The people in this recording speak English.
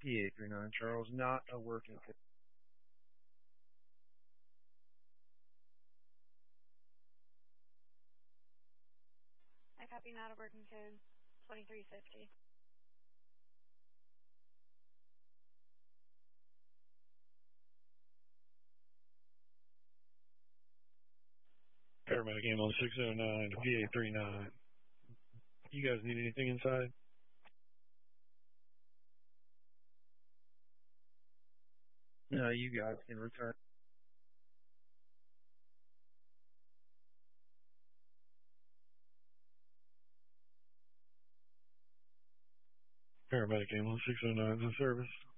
PA39 Charles, not a working. I copy, not a working code, 2350. Paramedic ambulance 609 to PA39. You guys need anything inside? No, you guys can return. Paramedic ambulance 609 is in service.